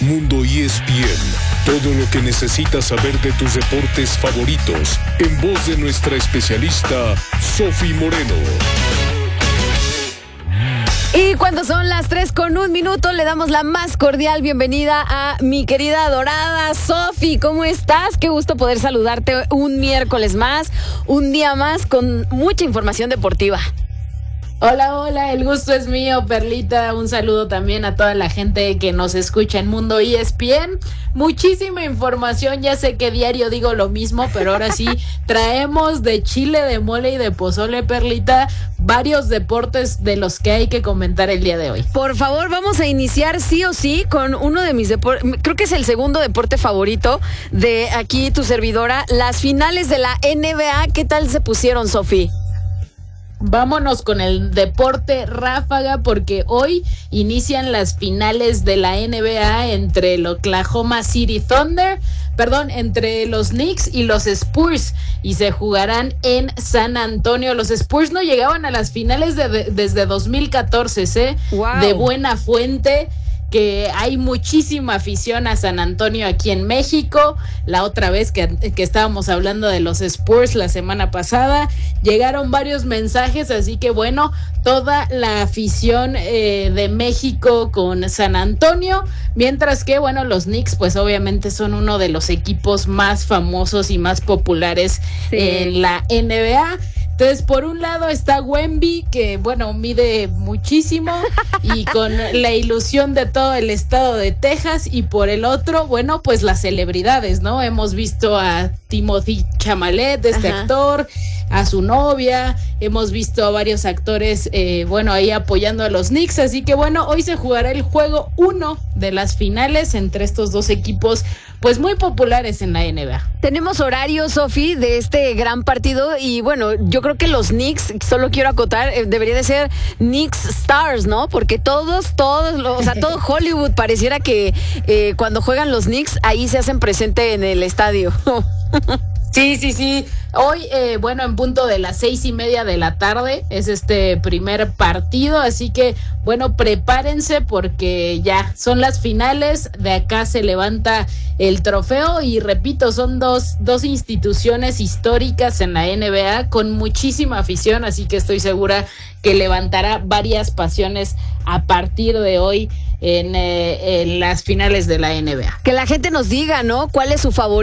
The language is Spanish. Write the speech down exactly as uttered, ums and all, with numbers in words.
Mundo E S P N, todo lo que necesitas saber de tus deportes favoritos, en voz de nuestra especialista, Sofi Moreno. Y cuando son las tres con un minuto, le damos la más cordial bienvenida a mi querida adorada Sofi. ¿Cómo estás? Qué gusto poder saludarte un miércoles más, un día más con mucha información deportiva. Hola, hola, el gusto es mío, Perlita. Un saludo también a toda la gente que nos escucha en Mundo E S P N. Muchísima información, ya sé que diario digo lo mismo, pero ahora sí traemos de chile, de mole y de pozole, Perlita, varios deportes de los que hay que comentar el día de hoy. Por favor, vamos a iniciar sí o sí con uno de mis deportes, creo que es el segundo deporte favorito de aquí tu servidora, las finales de la N B A. ¿Qué tal se pusieron, Sofi? Vámonos con el deporte ráfaga porque hoy inician las finales de la N B A entre el Oklahoma City Thunder, perdón, entre los Knicks y los Spurs, y se jugarán en San Antonio. Los Spurs no llegaban a las finales de, de, desde dos mil catorce, ¿eh? Wow. De buena fuente, que hay muchísima afición a San Antonio aquí en México. La otra vez que, que estábamos hablando de los Spurs la semana pasada, llegaron varios mensajes, así que bueno, toda la afición eh, de México con San Antonio, mientras que bueno, los Knicks pues obviamente son uno de los equipos más famosos y más populares sí. en la N B A. Entonces, por un lado está Wemby, que, bueno, mide muchísimo y con la ilusión de todo el estado de Texas, y por el otro, bueno, pues las celebridades, ¿no? Hemos visto a Timothée Chalamet, este Ajá. actor, a su novia, hemos visto a varios actores, eh, bueno, ahí apoyando a los Knicks, así que bueno, hoy se jugará el juego uno de las finales entre estos dos equipos, pues muy populares en la N B A. Tenemos horario, Sofi, de este gran partido, y bueno, yo creo que los Knicks, solo quiero acotar, eh, debería de ser Knicks Stars, ¿no? Porque todos, todos, o sea, todo Hollywood pareciera que eh, cuando juegan los Knicks, ahí se hacen presente en el estadio. Sí, sí, sí. Hoy, eh, bueno, en punto de las seis y media de la tarde es este primer partido, así que, bueno, prepárense porque ya son las finales, de acá se levanta el trofeo y repito, son dos, dos instituciones históricas en la N B A con muchísima afición, así que estoy segura que levantará varias pasiones a partir de hoy en, eh, en las finales de la N B A. Que la gente nos diga, ¿no? ¿Cuál es su favorito?